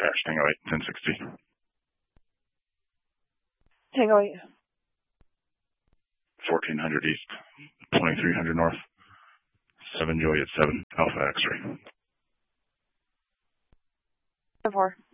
Dash Tango 8, 1060. Tango 8. 1400 East, 2300 North, 7 Juliet 7, Alpha X-ray. 4.